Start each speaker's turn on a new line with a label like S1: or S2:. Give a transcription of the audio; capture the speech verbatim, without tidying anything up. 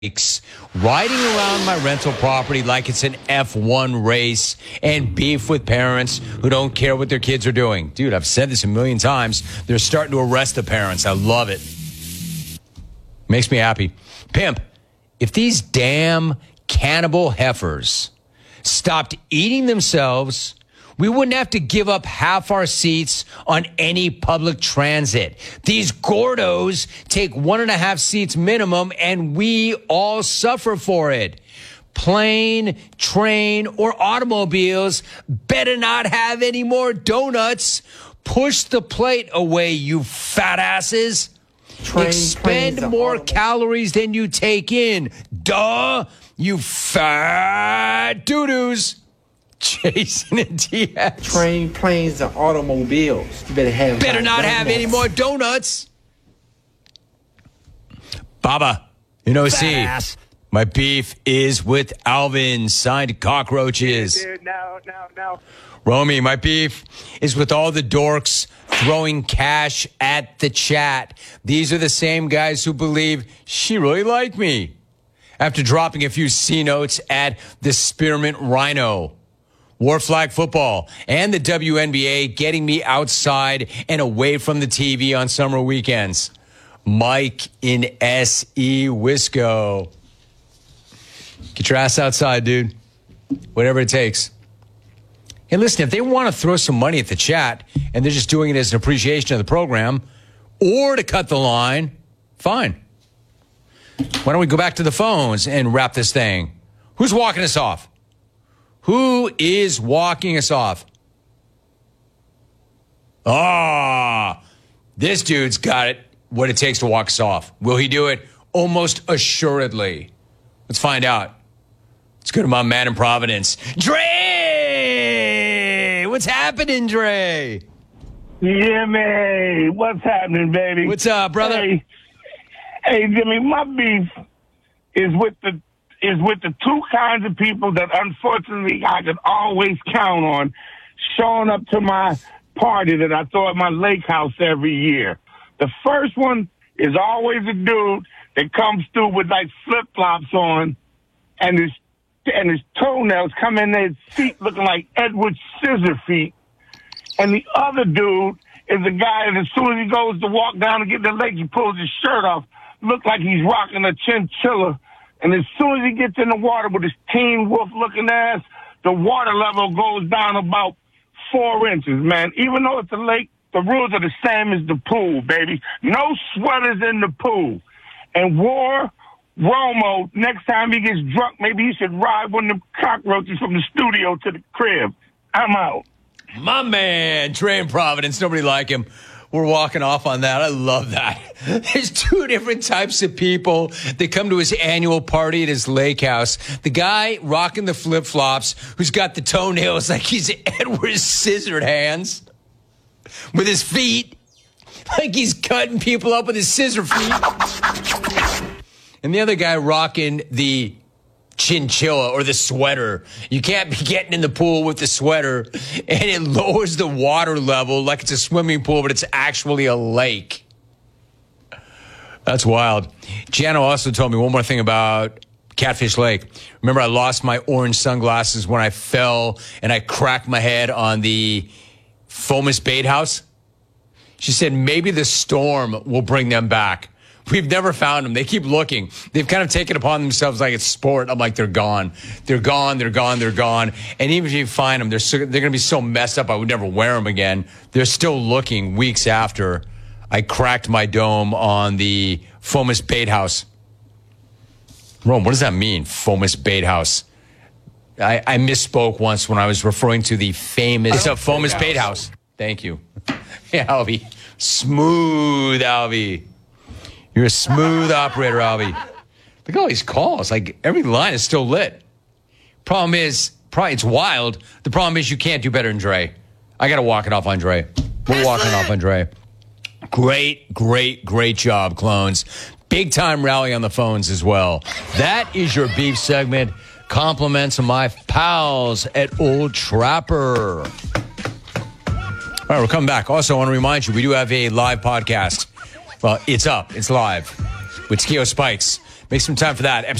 S1: riding around my rental property like it's an F one race and beef with parents who don't care what their kids are doing. Dude, I've said this a million times. They're starting to arrest the parents. I love it. Makes me happy. Pimp, if these damn cannibal heifers stopped eating themselves, we wouldn't have to give up half our seats on any public transit. These gordos take one and a half seats minimum, and we all suffer for it. Plane, train, or automobiles better not have any more donuts. Push the plate away, you fat asses. Train, Expend planes, more calories than you take in. Duh, you fat doo-doos. Jason and T S.
S2: Train, planes, and automobiles. You better have
S1: Better not
S2: donuts.
S1: have any more donuts. Baba, you know, see, my beef is with Alvin, signed cockroaches.
S3: Dude, no, no, no.
S1: Romy, my beef is with all the dorks throwing cash at the chat. These are the same guys who believe she really liked me after dropping a few C notes at the Spearmint Rhino. War Flag Football and the W N B A getting me outside and away from the T V on summer weekends. Mike in S E Wisco. Get your ass outside, dude. Whatever it takes. Hey, listen, if they want to throw some money at the chat and they're just doing it as an appreciation of the program or to cut the line, fine. Why don't we go back to the phones and wrap this thing? Who's walking us off? Who is walking us off? Ah, this dude's got it, what it takes to walk us off. Will he do it? Almost assuredly. Let's find out. Let's go to my man in Providence. Dre! What's happening, Dre?
S4: Yeah, man. What's happening, baby?
S1: What's up, brother?
S4: Hey, hey Jimmy, my beef is with the is with the two kinds of people that unfortunately I could always count on showing up to my party that I throw at my lake house every year. The first one is always a dude that comes through with like flip-flops on and his and his toenails come in his feet looking like Edward Scissor feet. And the other dude is a guy that as soon as he goes to walk down and get the lake, he pulls his shirt off, look like he's rocking a chinchilla. And as soon as he gets in the water with his Teen Wolf-looking ass, the water level goes down about four inches, man. Even though it's a lake, the rules are the same as the pool, baby. No sweaters in the pool. And War Romo, next time he gets drunk, maybe he should ride one of the cockroaches from the studio to the crib. I'm out.
S1: My man, Trey in Providence. Nobody like him. We're walking off on that. I love that. There's two different types of people that come to his annual party at his lake house. The guy rocking the flip-flops who's got the toenails like he's Edward Scissored hands with his feet, like he's cutting people up with his scissor feet. And the other guy rocking the chinchilla or the sweater. You can't be getting in the pool with the sweater, and it lowers the water level like it's a swimming pool, but it's actually a lake. That's wild. Gianno also told me one more thing about Catfish Lake. Remember, I lost my orange sunglasses when I fell and I cracked my head on the Fomus Bait House? She said maybe the storm will bring them back. We've never found them. They keep looking. They've kind of taken upon themselves like it's sport. I'm like, they're gone. They're gone. They're gone. They're gone. And even if you find them, they're so, they're going to be so messed up I would never wear them again. They're still looking weeks after I cracked my dome on the Fomus Bait House. Rome, what does that mean, Fomus Bait House? I, I misspoke once when I was referring to the famous it's a Fomus Bait House. Thank you. Yeah, Albie. Smooth, Albie. You're a smooth operator, Albie. Look at all these calls. Like, every line is still lit. Problem is, probably it's wild. The problem is you can't do better than Dre. I got to walk it off on Dre. We're walking off on Dre. Great, great, great job, clones. Big time rally on the phones as well. That is your beef segment. Compliments of my pals at Old Trapper. All right, we're coming back. Also, I want to remind you, we do have a live podcast. Well, it's up. It's live with Skio Spikes. Make some time for that.